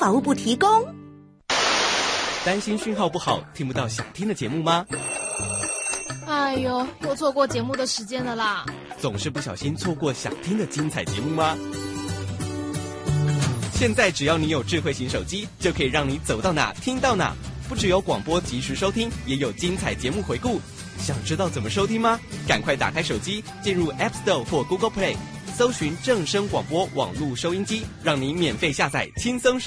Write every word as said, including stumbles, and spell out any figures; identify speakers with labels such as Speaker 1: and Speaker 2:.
Speaker 1: 法务部提供。
Speaker 2: 担心讯号不好，听不到想听的节目吗？
Speaker 3: 哎呦，又错过节目的时间了啦！
Speaker 2: 总是不小心错过想听的精彩节目吗？现在只要你有智慧型手机，就可以让你走到哪听到哪。不只有广播及时收听，也有精彩节目回顾。想知道怎么收听吗？赶快打开手机，进入 App Store 或 Google Play， 搜寻正声广播网络收音机，让你免费下载，轻松收